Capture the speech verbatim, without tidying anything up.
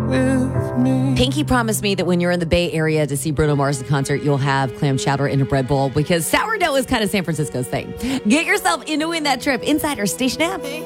with me. Pinky promised me that when you're in the Bay Area to see Bruno Mars concert, you'll have clam chowder in a bread bowl because sourdough is kind of San Francisco's thing. Get yourself into win that trip inside our station app.